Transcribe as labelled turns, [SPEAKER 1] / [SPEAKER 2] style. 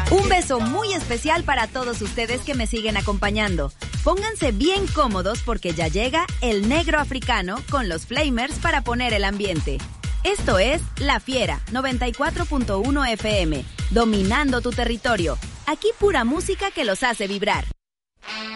[SPEAKER 1] Un beso muy especial para todos ustedes que me siguen acompañando. Pónganse bien cómodos porque ya llega el negro africano con los Flamers para poner el ambiente. Esto es La Fiera 94.1 FM, dominando tu territorio. Aquí pura música que los hace vibrar.